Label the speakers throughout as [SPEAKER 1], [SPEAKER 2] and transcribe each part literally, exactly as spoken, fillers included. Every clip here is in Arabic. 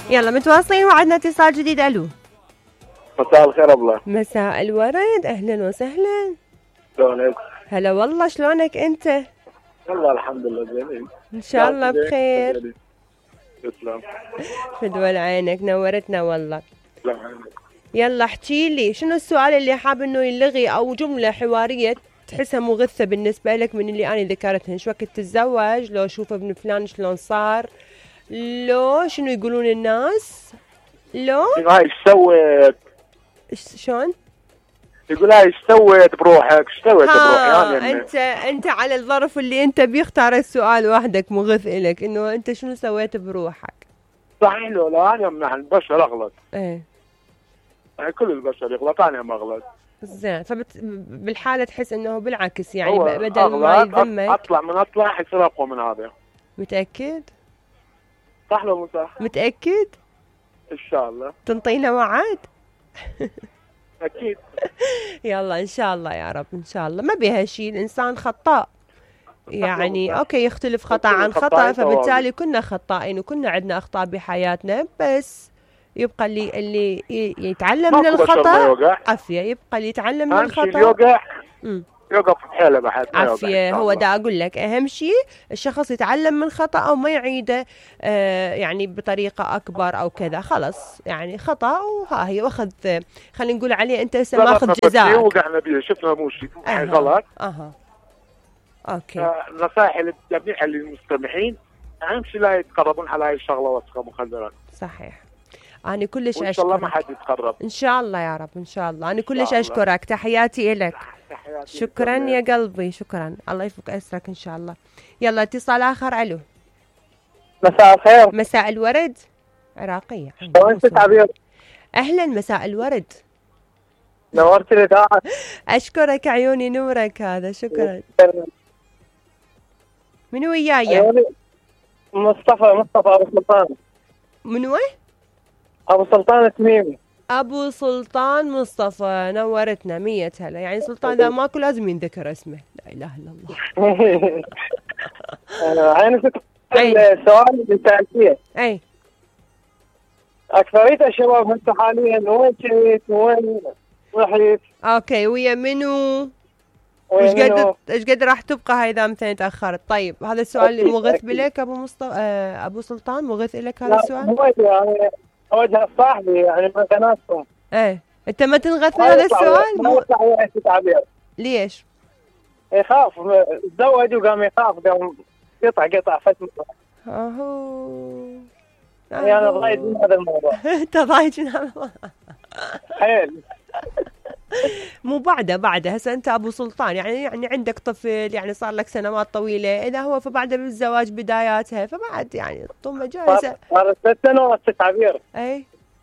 [SPEAKER 1] يلا متواصلين وعدنا اتصال جديد. الو
[SPEAKER 2] مساء الخير ابله.
[SPEAKER 1] مساء الورد، اهلا وسهلا.
[SPEAKER 2] شلونك؟
[SPEAKER 1] هلا والله، شلونك انت؟
[SPEAKER 2] والله الحمد لله زين
[SPEAKER 1] ان شاء الله بخير.
[SPEAKER 2] تسلم.
[SPEAKER 1] فدوى عينك، نورتنا والله. يلا احكي لي شنو السؤال اللي حاب انه يلغي او جمله حواريه تحسها مغثه بالنسبه لك من اللي انا ذكرتهن؟ شو وقت تتزوج؟ لو شوف ابن فلان شلون صار؟ لو شنو يقولون الناس؟ لو
[SPEAKER 2] هاي ايش سويت؟
[SPEAKER 1] شلون؟
[SPEAKER 2] يقول هاي ايش سويت بروحك؟ ايش سويت بروحي؟
[SPEAKER 1] يعني انت انت على الظرف اللي انت بيختار السؤال وحدك مغث الك، انه انت شنو سويت بروحك؟
[SPEAKER 2] صحيح. لو لا انا نحن البشر اغلط.
[SPEAKER 1] ايه
[SPEAKER 2] يعني كل البشر يغلط، انا ما اغلط.
[SPEAKER 1] زين، فبالحاله تحس انه بالعكس يعني بدل ما يذمك
[SPEAKER 2] اطلع من اطلع يصير اقوى من هذا.
[SPEAKER 1] متاكد؟
[SPEAKER 2] صح لو مو صح؟
[SPEAKER 1] متاكد؟
[SPEAKER 2] ان شاء الله.
[SPEAKER 1] تنطينا وعد؟
[SPEAKER 2] اكيد.
[SPEAKER 1] يلا ان شاء الله يا رب، ان شاء الله. ما بيها شيء، الانسان خطاء يعني. اوكي يختلف خطأ عن خطأ، فبالتالي كنا خطائين وكنا عندنا اخطاء بحياتنا، بس يبقى اللي اللي يتعلم من الخطأ عافية، يبقى اللي يتعلم من الخطأ
[SPEAKER 2] يوقع يوقف حيله بحد
[SPEAKER 1] عافية. هو دا أقول لك أهم شيء الشخص يتعلم من خطأ أو ما يعيده آه يعني بطريقة أكبر أو كذا. خلص يعني خطأ وها هي، واخذ خلينا نقول عليه أنت هسه ماخذ جزاء.
[SPEAKER 2] وقعنا بيه شفنا مو شيء أه. غلط.
[SPEAKER 1] أها أوكي.
[SPEAKER 2] آه نصائح اللي بتبنيها للمستمعين أهم شيء لا يتقربون على هاي الشغلة وسخة مخدرات.
[SPEAKER 1] صحيح. أنا كلش أشكرك.
[SPEAKER 2] إن شاء الله ما حد يتقرب.
[SPEAKER 1] إن شاء الله يا رب، إن شاء الله. أنا كلش أشكرك، تحياتي إلك. شكرا يا قلبي، شكرا. الله يفك أسرك إن شاء الله. يلا اتصال آخر. ألو
[SPEAKER 3] مساء الخير.
[SPEAKER 1] مساء الورد. عراقية. أهلا، مساء الورد.
[SPEAKER 3] نورت الإذاعة.
[SPEAKER 1] أشكرك عيوني، نورك هذا. شكرا. من وياي؟
[SPEAKER 3] مصطفى مصطفى أبو سلطان.
[SPEAKER 1] من وين؟
[SPEAKER 3] أبو سلطان التميمي.
[SPEAKER 1] أبو سلطان مصطفى، نورتنا. مية هلا. يعني سلطان ذا ماكو لازم ينذكر اسمه. لا إله إلا الله.
[SPEAKER 3] عيني فكرة السؤال اللي سألتيه.
[SPEAKER 1] أي
[SPEAKER 3] أكثرية الشباب هسه حاليا وين جيت وين رحت؟
[SPEAKER 1] أوكي، ويا منو؟ وش قد ايش قد راح تبقى هاي اذا مثلا تاخرت؟ طيب هذا السؤال مغث بلك ابو مصطفى آه ابو سلطان؟ مغث لك هذا السؤال؟
[SPEAKER 3] لا مو يعني اوجه صاحبي يعني من قناتكم.
[SPEAKER 1] ايه انت ما تنغث هذا السؤال؟
[SPEAKER 3] مو تعبير.
[SPEAKER 1] ليش؟
[SPEAKER 3] يخاف تزوج وقام يخاف قام قطع قطع فتره.
[SPEAKER 1] اهو
[SPEAKER 3] يعني انا ضايج من هذا الموضوع.
[SPEAKER 1] انت ضايج من هذا الموضوع
[SPEAKER 3] حيل.
[SPEAKER 1] مو بعده بعده هسه انت ابو سلطان يعني يعني عندك طفل يعني صار لك سنوات طويله، اذا هو فبعده بالزواج بداياتها فبعد يعني الطمه جاهزه.
[SPEAKER 3] صارت ست سنوات تعبير.
[SPEAKER 1] اي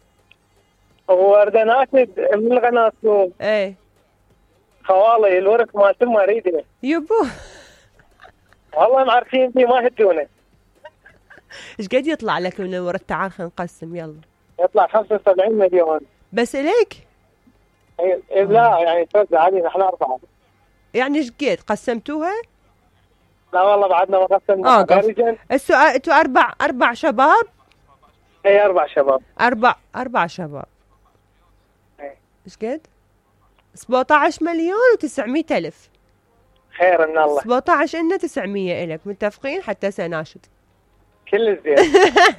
[SPEAKER 3] وردنات من القناه.
[SPEAKER 1] اي
[SPEAKER 3] خوالي الورك ما تم اريده
[SPEAKER 1] يبو
[SPEAKER 3] والله ما عارفين فيه ما هدونه.
[SPEAKER 1] ايش قد يطلع لك من الورث؟ تعال خلينا نقسم. يلا
[SPEAKER 3] يطلع خمسة وسبعين مليون
[SPEAKER 1] بس اليك.
[SPEAKER 3] إيه لا يعني توزع علينا احنا أربعة.
[SPEAKER 1] يعني ايش قد قسمتوها؟
[SPEAKER 3] لا والله بعدنا ما قسمنا.
[SPEAKER 1] اه السؤال انتوا أربع أربع شباب؟
[SPEAKER 3] اي أربع شباب.
[SPEAKER 1] أربع أربع شباب. ايش قد؟ سبعة عشر مليون وتسعمية ألف.
[SPEAKER 3] خير إن الله.
[SPEAKER 1] سبعة عشر إلنا تسعمية إلك، متفقين؟ حتى سناشد.
[SPEAKER 3] كل زين.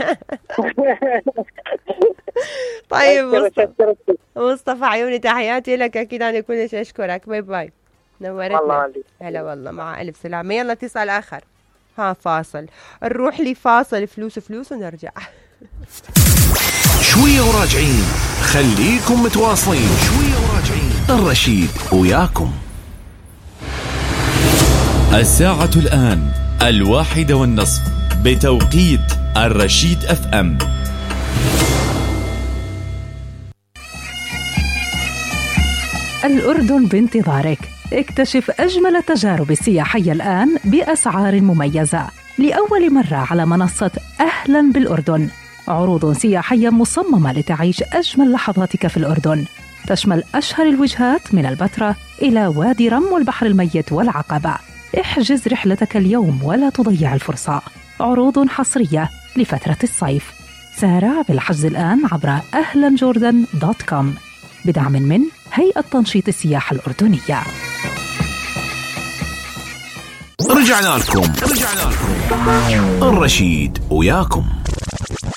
[SPEAKER 1] طيب مصطفى. مصطفى عيوني تحياتي لك، أكيد أنا كلش أشكرك. باي باي. نورتنا.
[SPEAKER 3] والله
[SPEAKER 1] هلا والله، مع ألف سلامة. يلا اتصال آخر. ها فاصل، نروح لي فاصل، فلوس فلوس ونرجع.
[SPEAKER 4] شوية وراجعين، خليكم متواصلين. شوية وراجعين، الرشيد وياكم. الساعة الآن الواحدة والنصف بتوقيت الرشيد اف ام.
[SPEAKER 5] الأردن بانتظارك. اكتشف أجمل التجارب السياحية الآن بأسعار مميزة لأول مرة على منصة أهلا بالأردن. عروض سياحية مصممة لتعيش أجمل لحظاتك في الأردن، تشمل أشهر الوجهات من البتراء إلى وادي رم والبحر الميت والعقبة. احجز رحلتك اليوم ولا تضيع الفرصة. عروض حصرية لفترة الصيف. سارع بالحجز الآن عبر أهلا جوردن دوت كوم بدعم من هيئة تنشيط السياحة الأردنية.
[SPEAKER 4] رجعنا لكم رجعنا لكم الرشيد وياكم.